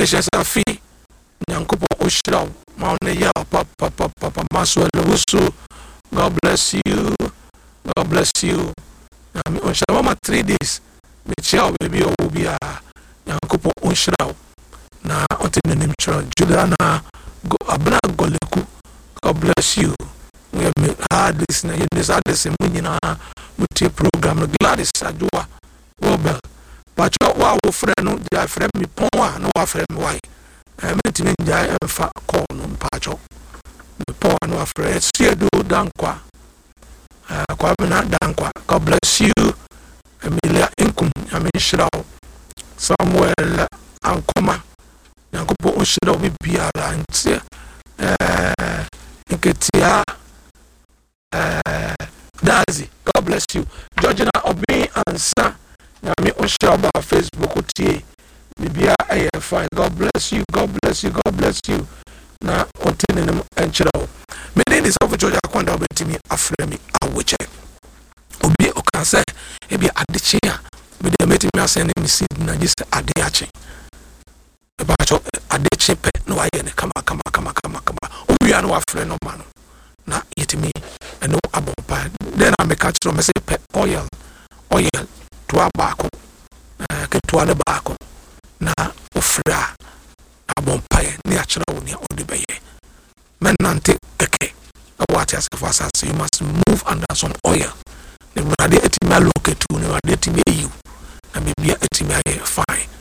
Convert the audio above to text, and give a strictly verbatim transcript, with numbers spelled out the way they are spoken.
patience afi nyankopo oshiraw ma one ya papa papa papa maso lewusu. God bless you. God bless you. Nyame onshiraw ma three days. Me chia baby obia nyankopo onshiraw na ontene nim chira Juliana go abna goleku. God bless you. We have had this na this had this munyina mutie program Gladys Adua Wobel. But wa wo frɛ no dia frɛ me pon a no wa frɛ me why. Eh mentimi dia emfa call no mpacho. Me pon no wa frɛ siedo dankwa. Eh kwa bena dankwa. God bless you. Emilia Inkum Nyame Shiraw. Samuel Ankoma. Nyankopo onshiraw bibiara ntie. Eh Nketia uh, Dazi, God bless you. Georgina Obi Ansa, Nyame onshiraw ba Facebook utie. Bibia aye fine. God bless you. God bless you. God bless you. Na ontene nem enchiraw. Me name is of Georgia Kwanda obetimi afremi aweche. Obi okanse ebi adeche a me dey metimi asene me seed na just ade ache. Eba cho adeche pe no aye ne kama kama kama kama kama. Obi anu afre no mano. Na yetimi eno abompa. Then I make a true message pe oil oil to abako. Eh ke to ane bako. Na ofra abompa ni achira woni odi beye. Men nante keke. What as for us, you must move under some oil. The brother etimi allocate to the brother etimi you. Na bibia etimi aye fine.